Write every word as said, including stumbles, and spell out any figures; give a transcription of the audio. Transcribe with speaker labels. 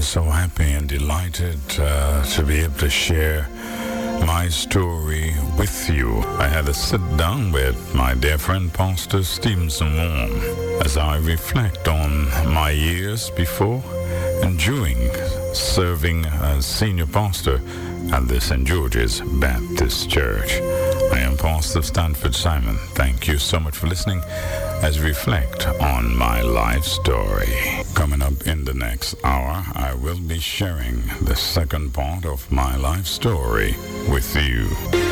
Speaker 1: so happy and delighted uh, to be able to share my story with you. I had a sit down with my dear friend Pastor Stevenson Warren as I reflect on my years before and during serving as senior pastor at the Saint George's Baptist Church. I am Pastor Stanford Simon. Thank you so much for listening as we reflect on my life story. Coming up in the next hour, I will be sharing the second part of my life story with you.